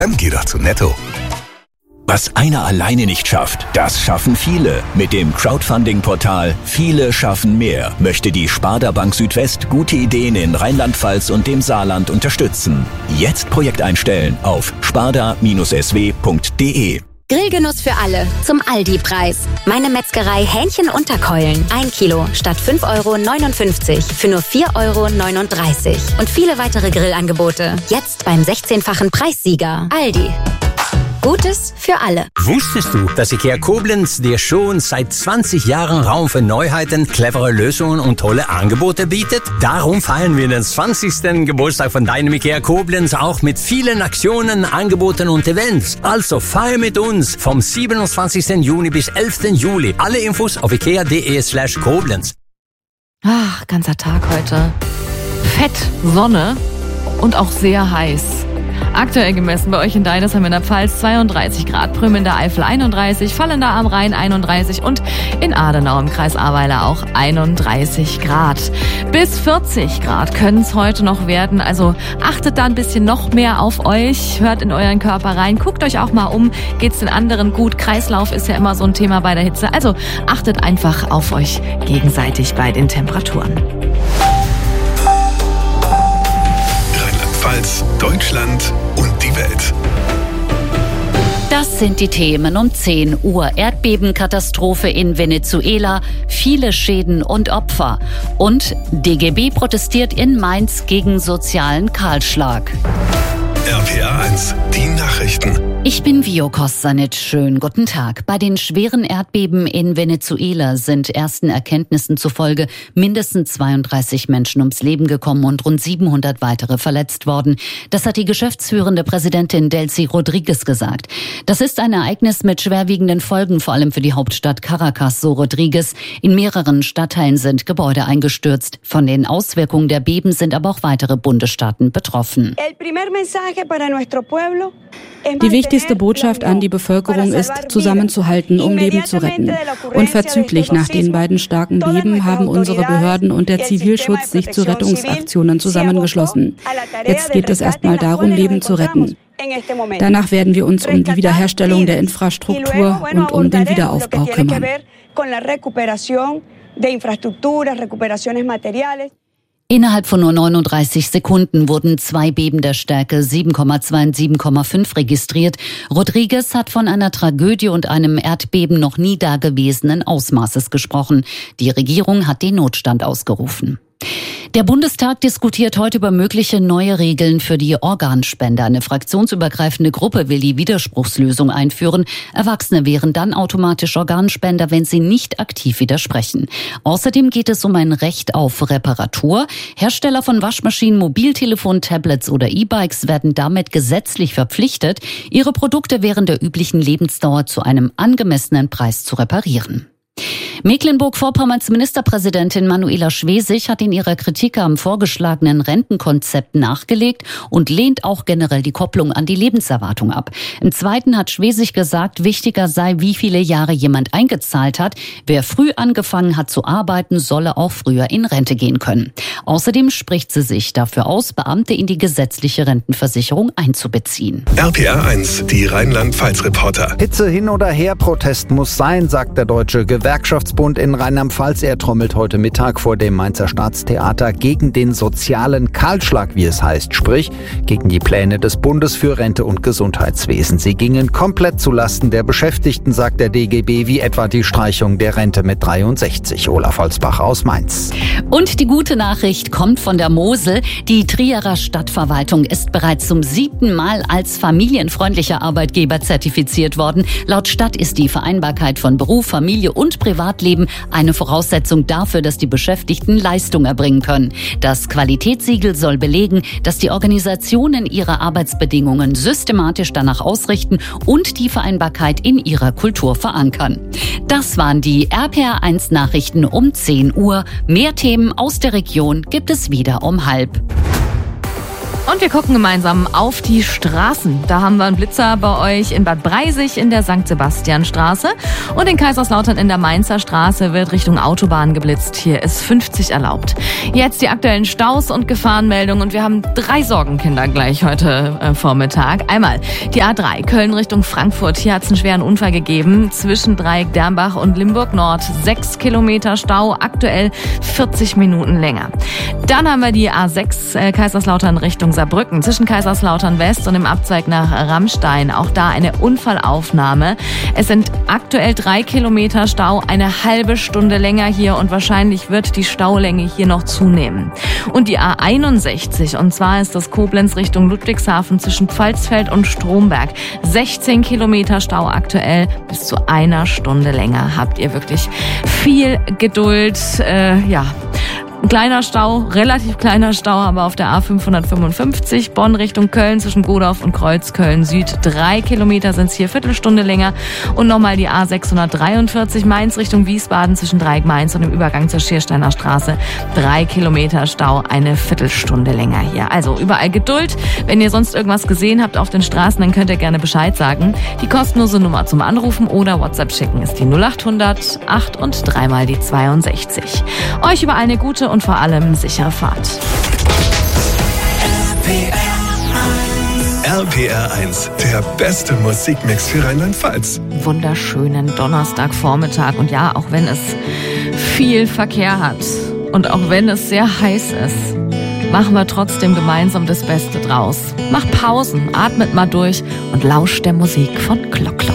Dann geh doch zu Netto. Was einer alleine nicht schafft, das schaffen viele. Mit dem Crowdfunding-Portal Viele schaffen mehr möchte die Sparda Bank Südwest gute Ideen in Rheinland-Pfalz und dem Saarland unterstützen. Jetzt Projekt einstellen auf sparda-sw.de. Grillgenuss für alle zum Aldi-Preis. Meine Metzgerei Hähnchen-Unterkeulen. 1 Kilo statt 5,59 € für nur 4,39 €. Und viele weitere Grillangebote. Jetzt beim 16-fachen Preissieger. Aldi. Gutes für alle. Wusstest du, dass IKEA Koblenz dir schon seit 20 Jahren Raum für Neuheiten, clevere Lösungen und tolle Angebote bietet? Darum feiern wir den 20. Geburtstag von deinem IKEA Koblenz auch mit vielen Aktionen, Angeboten und Events. Also feier mit uns vom 27. Juni bis 11. Juli. Alle Infos auf ikea.de/Koblenz. Ach, ganzer Tag heute. Fett, Sonne und auch sehr heiß. Aktuell gemessen bei euch in Deidesheim in der Pfalz 32 Grad, Prüm in der Eifel 31, Vallender am Rhein 31 und in Adenau im Kreis Ahrweiler auch 31 Grad. Bis 40 Grad können es heute noch werden, also achtet da ein bisschen noch mehr auf euch, hört in euren Körper rein, guckt euch auch mal um, geht's den anderen gut, Kreislauf ist ja immer so ein Thema bei der Hitze, also achtet einfach auf euch gegenseitig bei den Temperaturen. Rheinland-Pfalz, Deutschland und die Welt. Das sind die Themen um 10 Uhr. Erdbebenkatastrophe in Venezuela, viele Schäden und Opfer. Und DGB protestiert in Mainz gegen sozialen Kahlschlag. RPA 1, die Nachrichten. Ich bin Vio Kostanic. Schönen guten Tag. Bei den schweren Erdbeben in Venezuela sind ersten Erkenntnissen zufolge mindestens 32 Menschen ums Leben gekommen und rund 700 weitere verletzt worden. Das hat die geschäftsführende Präsidentin Delcy Rodriguez gesagt. Das ist ein Ereignis mit schwerwiegenden Folgen, vor allem für die Hauptstadt Caracas, so Rodriguez. In mehreren Stadtteilen sind Gebäude eingestürzt. Von den Auswirkungen der Beben sind aber auch weitere Bundesstaaten betroffen. Die wichtigste Botschaft an die Bevölkerung ist, zusammenzuhalten, um Leben zu retten. Unverzüglich nach den beiden starken Beben haben unsere Behörden und der Zivilschutz sich zu Rettungsaktionen zusammengeschlossen. Jetzt geht es erstmal darum, Leben zu retten. Danach werden wir uns um die Wiederherstellung der Infrastruktur und um den Wiederaufbau kümmern. Innerhalb von nur 39 Sekunden wurden 2 Beben der Stärke 7,2 und 7,5 registriert. Rodriguez hat von einer Tragödie und einem Erdbeben noch nie dagewesenen Ausmaßes gesprochen. Die Regierung hat den Notstand ausgerufen. Der Bundestag diskutiert heute über mögliche neue Regeln für die Organspende. Eine fraktionsübergreifende Gruppe will die Widerspruchslösung einführen. Erwachsene wären dann automatisch Organspender, wenn sie nicht aktiv widersprechen. Außerdem geht es um ein Recht auf Reparatur. Hersteller von Waschmaschinen, Mobiltelefonen, Tablets oder E-Bikes werden damit gesetzlich verpflichtet, ihre Produkte während der üblichen Lebensdauer zu einem angemessenen Preis zu reparieren. Mecklenburg-Vorpommerns Ministerpräsidentin Manuela Schwesig hat in ihrer Kritik am vorgeschlagenen Rentenkonzept nachgelegt und lehnt auch generell die Kopplung an die Lebenserwartung ab. Im Zweiten hat Schwesig gesagt, wichtiger sei, wie viele Jahre jemand eingezahlt hat. Wer früh angefangen hat zu arbeiten, solle auch früher in Rente gehen können. Außerdem spricht sie sich dafür aus, Beamte in die gesetzliche Rentenversicherung einzubeziehen. RPA 1, die Rheinland-Pfalz-Reporter. Hitze hin oder her, Protest muss sein, sagt der Deutsche Gewerkschaftsbund in Rheinland-Pfalz. Er trommelt heute Mittag vor dem Mainzer Staatstheater gegen den sozialen Kahlschlag, wie es heißt, sprich gegen die Pläne des Bundes für Rente und Gesundheitswesen. Sie gingen komplett zulasten der Beschäftigten, sagt der DGB, wie etwa die Streichung der Rente mit 63. Olaf Holzbach aus Mainz. Und die gute Nachricht kommt von der Mosel. Die Trierer Stadtverwaltung ist bereits zum 7. Mal als familienfreundlicher Arbeitgeber zertifiziert worden. Laut Stadt ist die Vereinbarkeit von Beruf, Familie und Privatleben eine Voraussetzung dafür, dass die Beschäftigten Leistung erbringen können. Das Qualitätssiegel soll belegen, dass die Organisationen ihre Arbeitsbedingungen systematisch danach ausrichten und die Vereinbarkeit in ihrer Kultur verankern. Das waren die RPA1 Nachrichten um 10 Uhr. Mehr Themen aus der Region gibt es wieder um 12:30. Und wir gucken gemeinsam auf die Straßen. Da haben wir einen Blitzer bei euch in Bad Breisig in der St. Sebastianstraße und in Kaiserslautern in der Mainzer Straße wird Richtung Autobahn geblitzt. Hier ist 50 erlaubt. Jetzt die aktuellen Staus und Gefahrenmeldungen und wir haben 3 Sorgenkinder gleich heute Vormittag. Einmal die A3 Köln Richtung Frankfurt. Hier hat es einen schweren Unfall gegeben zwischen Dreieck Dernbach und Limburg Nord. 6 Kilometer Stau, aktuell 40 Minuten länger. Dann haben wir die A6 Kaiserslautern Richtung Saarbrücken zwischen Kaiserslautern West und dem Abzweig nach Rammstein. Auch da eine Unfallaufnahme. Es sind aktuell 3 Kilometer Stau, eine halbe Stunde länger hier und wahrscheinlich wird die Staulänge hier noch zunehmen. Und die A61, und zwar ist das Koblenz Richtung Ludwigshafen zwischen Pfalzfeld und Stromberg. 16 Kilometer Stau aktuell, bis zu einer Stunde länger. Habt ihr wirklich viel Geduld, Ein kleiner Stau, relativ kleiner Stau, aber auf der A555 Bonn Richtung Köln zwischen Godorf und Kreuzköln Süd. 3 Kilometer sind es hier, Viertelstunde länger. Und nochmal die A643 Mainz Richtung Wiesbaden zwischen Dreieck Mainz und dem Übergang zur Schiersteiner Straße. 3 Kilometer Stau, eine Viertelstunde länger hier. Also überall Geduld. Wenn ihr sonst irgendwas gesehen habt auf den Straßen, dann könnt ihr gerne Bescheid sagen. Die kostenlose Nummer zum Anrufen oder WhatsApp schicken ist die 0800 8 und 3 mal die 62. Euch überall eine gute und vor allem sichere Fahrt. RPR 1, der beste Musikmix für Rheinland-Pfalz. Wunderschönen Donnerstagvormittag und ja, auch wenn es viel Verkehr hat und auch wenn es sehr heiß ist, machen wir trotzdem gemeinsam das Beste draus. Macht Pausen, atmet mal durch und lauscht der Musik von Glock.